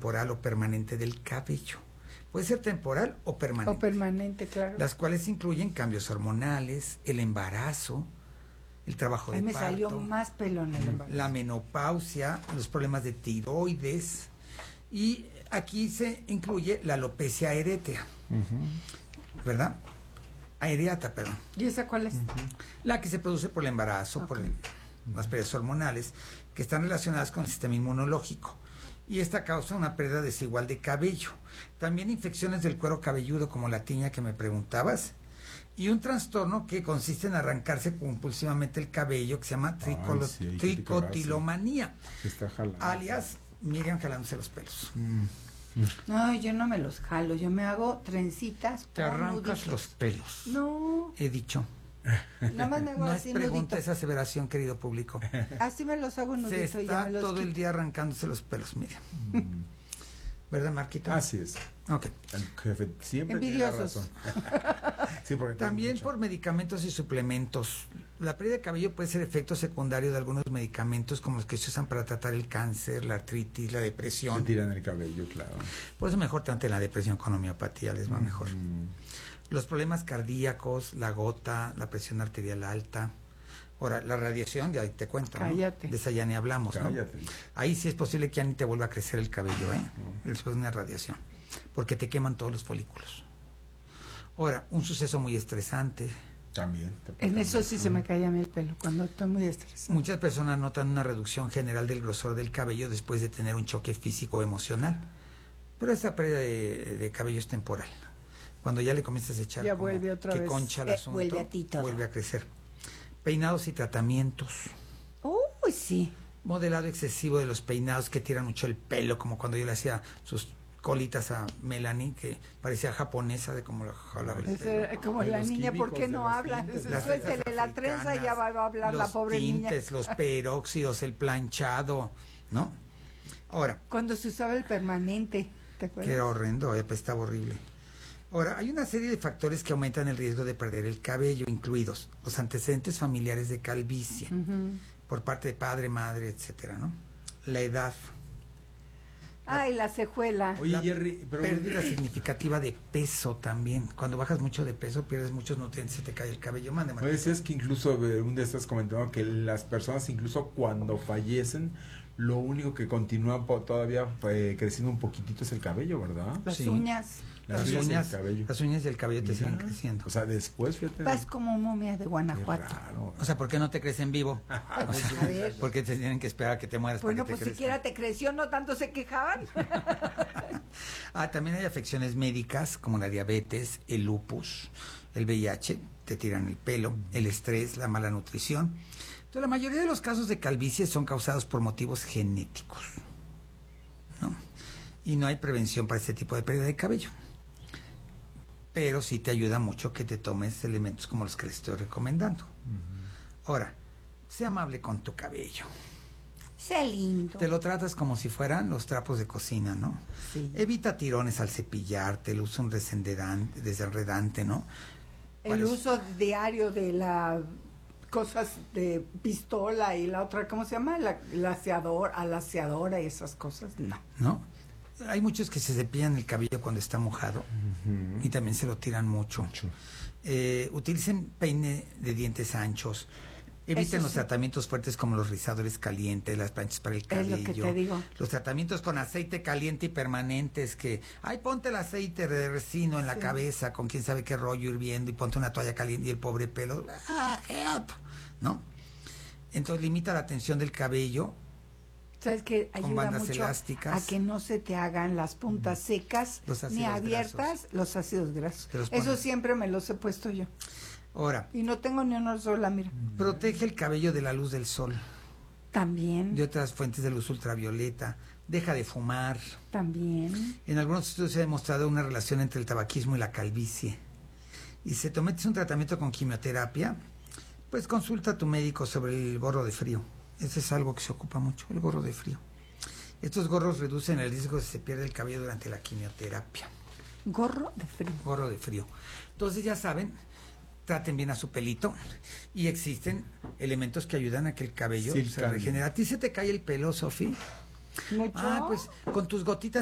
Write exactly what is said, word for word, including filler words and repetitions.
temporal o permanente del cabello. Puede ser temporal o permanente. O permanente, claro. Las cuales incluyen cambios hormonales, el embarazo, el trabajo de Ahí me parto, salió más pelo en el embarazo. la menopausia, los problemas de tiroides, y aquí se incluye la alopecia erétea, uh-huh. ¿verdad? Areata, perdón. ¿Y esa cuál es? Uh-huh. La que se produce por el embarazo, okay. por el, las pérdidas hormonales, que están relacionadas con el sistema inmunológico. Y esta causa una pérdida desigual de cabello. También infecciones del cuero cabelludo, como la tiña que me preguntabas. Y un trastorno que consiste en arrancarse compulsivamente el cabello, que se llama tricolo- sí, tricotilomanía. Está jalando. Alias, Miriam jalándose los pelos. Mm. No, yo no me los jalo, yo me hago trencitas. Te arrancas los pelos. No. He dicho. Nada más me hago no así es pregunta nudito. Esa aseveración, querido público. Así me los hago nudito. Se y ya está me los todo quito. el día arrancándose los pelos, Miriam. Mm. ¿Verdad, Marquita? Así es. Ok. El jefe siempre Envidiosos. tiene la razón. Sí, porque también por medicamentos y suplementos. La pérdida de cabello puede ser efecto secundario de algunos medicamentos como los que se usan para tratar el cáncer, la artritis, la depresión. Se tiran el cabello, claro. Por eso mejor traten la depresión con homeopatía, les va Mm. mejor. Los problemas cardíacos, la gota, la presión arterial alta. Ahora, la radiación, ya te cuento, ¿no? Cállate. De esa ya ni hablamos, Cállate. ¿no? Ahí sí es posible que ya ni te vuelva a crecer el cabello, ¿eh? Uh-huh. Después de una radiación, porque te queman todos los folículos. Ahora, un suceso muy estresante. También. En eso sí se me cae a mí el pelo, cuando estoy muy estresada. Muchas personas notan una reducción general del grosor del cabello después de tener un choque físico o emocional. Pero esta pérdida de, de cabello es temporal. Cuando ya le comienzas a echar ya vuelve otra que vez. concha el eh, asunto, vuelve a ti todo. vuelve a crecer. Peinados y tratamientos. Uy, sí. Modelado excesivo de los peinados que tiran mucho el pelo, como cuando yo le hacía sus colitas a Melanie, que parecía japonesa de como la jalaba el pelo. Es como la niña, ¿por qué no habla? Suéltele la trenza y ya va a hablar la pobre niña. Los tintes, los peróxidos, el planchado, ¿no? Ahora. Cuando se usaba el permanente, ¿te acuerdas? Que era horrendo, estaba horrible. Ahora, hay una serie de factores que aumentan el riesgo de perder el cabello, incluidos los antecedentes familiares de calvicie, uh-huh. por parte de padre, madre, etcétera, ¿no? La edad. Ay, la cejuela. Oye, la Jerry, pero... pérdida significativa de peso también. Cuando bajas mucho de peso, pierdes muchos nutrientes, se te cae el cabello. Mande, Oye, es que incluso eh, un de estos comentando que las personas, incluso cuando fallecen, lo único que continúa po- todavía eh, creciendo un poquitito es el cabello, ¿verdad? Las sí. uñas. Las, las uñas, el cabello. Las uñas y el cabello te siguen creciendo. O sea, después, fíjate. Vas como momia de Guanajuato. Raro. O sea, ¿por qué no te crecen vivo? O sea, a ver. ¿Por qué te tienen que esperar a que te mueras? Bueno, para que pues te siquiera te creció, no tanto se quejaban. Ah, también hay afecciones médicas como la diabetes, el lupus, el V I H, te tiran el pelo, el estrés, la mala nutrición. Entonces, la mayoría de los casos de calvicie son causados por motivos genéticos, ¿no? Y no hay prevención para este tipo de pérdida de cabello. Pero sí te ayuda mucho que te tomes elementos como los que les estoy recomendando. Uh-huh. Ahora, sé amable con tu cabello. Sé lindo. Te lo tratas como si fueran los trapos de cocina, ¿no? Sí. Evita tirones al cepillarte, el uso un desenredante, desenredante, ¿no? El uso diario de la cosas de pistola y la otra, ¿cómo se llama? La, la aseador, alaciadora y esas cosas, no. ¿No? Hay muchos que se cepillan el cabello cuando está mojado uh-huh. y también se lo tiran mucho. mucho. Eh, utilicen peine de dientes anchos. Eviten Eso los sí. tratamientos fuertes como los rizadores calientes, las planchas para el cabello. Es lo que te digo. Los tratamientos con aceite caliente y permanentes que, ay, ponte el aceite de resino en la sí. cabeza con quién sabe qué rollo hirviendo y ponte una toalla caliente y el pobre pelo. Ah, help, ¿no? Entonces limita la tensión del cabello. ¿Sabes que ayuda mucho elásticas, a que no se te hagan las puntas secas ni abiertas grasos. Los ácidos grasos? Eso siempre me los he puesto yo. Ahora. Y no tengo ni una sola, mira. Protege el cabello de la luz del sol. También. De otras fuentes de luz ultravioleta. Deja de fumar. También. En algunos estudios se ha demostrado una relación entre el tabaquismo y la calvicie. Y si te metes un tratamiento con quimioterapia, pues consulta a tu médico sobre el gorro de frío. Ese es algo que se ocupa mucho, el gorro de frío. Estos gorros reducen el riesgo de que se pierda el cabello durante la quimioterapia. Gorro de frío. Gorro de frío. Entonces ya saben, traten bien a su pelito y existen elementos que ayudan a que el cabello sí, se regenere. ¿A ti se te cae el pelo, Sofi? Mucho. Ah, pues con tus gotitas